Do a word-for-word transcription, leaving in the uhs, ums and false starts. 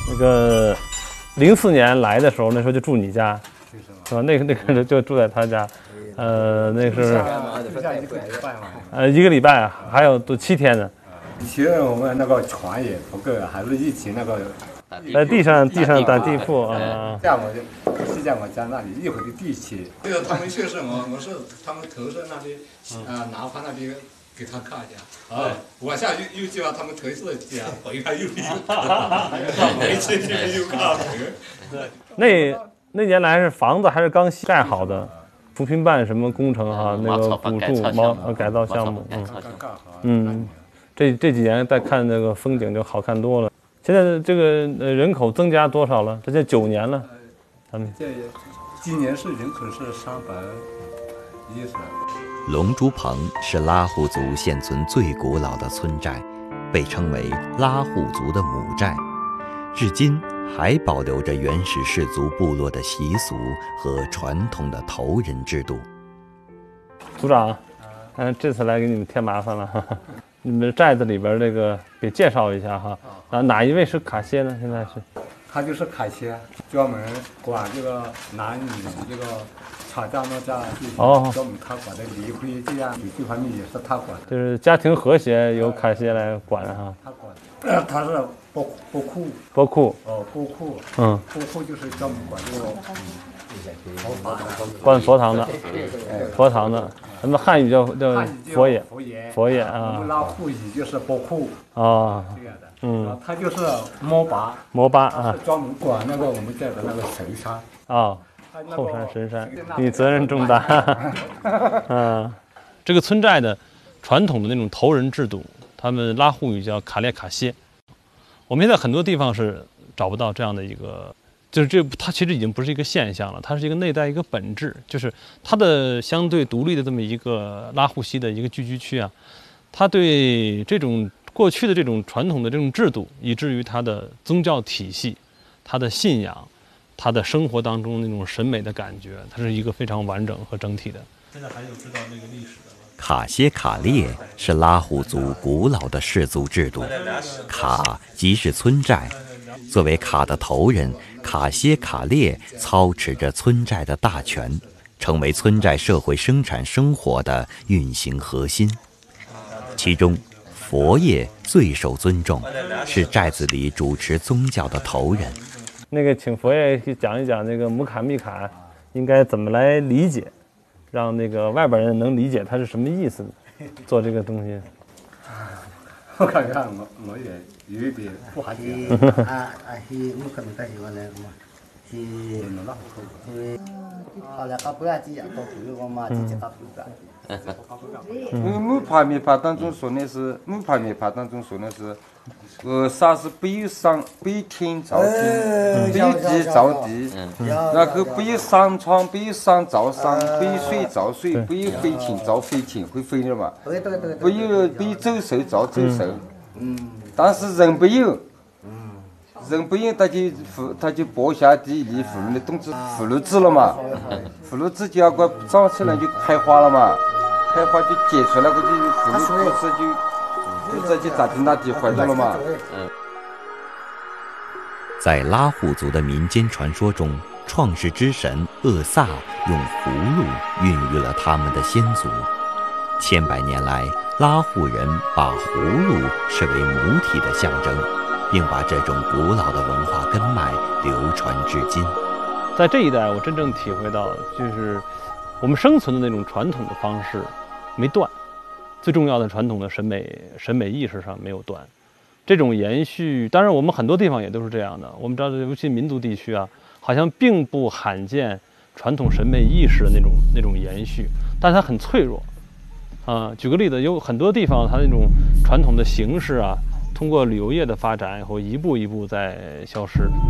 那个零四年来的时候，那时候就住你家，是吧？那个那个人就住在他家，呃，那是呃一个礼拜啊，还有都七天呢。 以前我们那个床也不够，还是一起那个在地上地上打地铺啊。 在我的是在我家那里一会儿的地起。 这个他们确实我我是他们头上那里啊拿盘那里给他看一下啊，往下又又就让他们头是这样，回来又又回去又又看。 那那年来是房子还是刚盖好的，扶贫办什么工程哈，那个补助毛改造项目，嗯嗯，这这几年再看那个风景就好看多了。现在这个呃人口增加多少了？这就九年了，咱们这今年是人口是三百一十。 龙珠棚是拉祜族现存最古老的村寨，被称为拉祜族的母寨，至今还保留着原始氏族部落的习俗和传统的头人制度。 组长，嗯，这次来给你们添麻烦了，哈哈，你们寨子里边这个给介绍一下哈。啊，哪一位是卡歇呢？现在是？ 他就是卡歇，专门管这个男女这个吵架闹架这些， 哦， 专门他管的离婚这样这方面也是他管的。 就是家庭和谐由卡歇来管哈。 他管，呃，他是包包库。 包库。 哦，包库。 嗯。 包库就是专门管这个佛法的。 管佛堂的。佛堂的，咱们汉语叫叫佛爷。 佛爷。 佛爷啊。 我们拉祜语就是包库。 啊。 这样的。 嗯， 他就是摩巴， 摩巴啊， 是专门管那个我们在的那个神山啊，后山神山，你责任重大。啊，这个村寨的传统的那种头人制度，他们拉祜语叫卡列卡歇。我们现在很多地方是找不到这样的一个，就是这它其实已经不是一个现象了，它是一个内在一个本质，就是它的相对独立的这么一个拉祜西的一个聚居区啊，它对这种。过去的这种传统的这种制度，以至于他的宗教体系、他的信仰、他的生活当中那种审美的感觉，它是一个非常完整和整体的。现在还有知道那个历史的吗？ 卡歇卡列是拉祜族古老的氏族制度，卡即是村寨，作为卡的头人，卡歇卡列操持着村寨的大权，成为村寨社会生产生活的运行核心，其中。佛爷最受尊重，是寨子里主持宗教的头人。 那个，请佛爷讲一讲那个姆卡密卡应该怎么来理解，让那个外边人能理解它是什么意思。做这个东西， 我感觉我我也有一点不好讲。啊啊，是姆卡密卡是我那个嘛，是那拉祜是后来搞不了几样，搞不了我嘛，直接搞不了。 嗯，木帕米帕当中说的是木帕米帕当中说的是，呃，啥是北上北天造天，北地造地，那个北上床北上造上，北水造水，北飞禽造飞禽，会飞的嘛？对对对。北有北走兽造走兽，嗯，但是人不有。人不用，他就妇，他就剥下地里妇女的东西，妇女子了嘛，妇女子就要个长起来就开花了嘛，开花就结出来，个就妇女故事就就这就咋地那地坏了嘛。 在拉祜族的民间传说中，创世之神厄萨用葫芦孕育了他们的先祖。千百年来，拉祜人把葫芦视为母体的象征。并把这种古老的文化根脉流传至今。 在这一代，我真正体会到，就是我们生存的那种传统的方式没断，最重要的传统的审美审美意识上没有断。这种延续，当然我们很多地方也都是这样的。我们知道，尤其民族地区啊，好像并不罕见传统审美意识的那种那种延续，但它很脆弱。啊，举个例子，有很多地方它那种传统的形式啊。通过旅游业的发展以后，一步一步在消失。